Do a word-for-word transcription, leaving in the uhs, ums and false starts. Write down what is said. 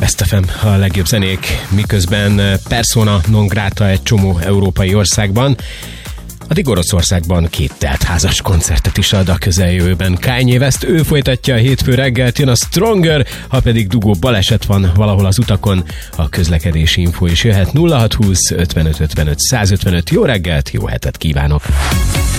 Best ef em, a legjobb zenék, miközben persona non grata egy csomó európai országban. Addig Oroszországban két teltházas koncertet is ad a közeljövőben Kanye West. Ő folytatja a hétfő reggelt, jön a Stronger, ha pedig dugó baleset van valahol az utakon, a közlekedési info is jöhet. Nulla hat húsz ötvenöt ötvenöt százötvenöt. Jó reggelt, jó hetet kívánok!